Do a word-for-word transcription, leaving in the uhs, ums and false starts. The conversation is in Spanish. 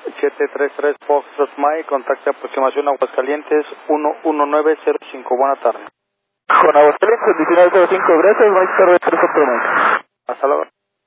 siete tres tres Foxtrot Mike, contacte aproximación Aguascalientes uno uno nueve cero cinco. Buena tarde. Con Aguascalientes diecinueve cero cinco, gracias, Mike Carver tres cuatro nueve. Hasta luego.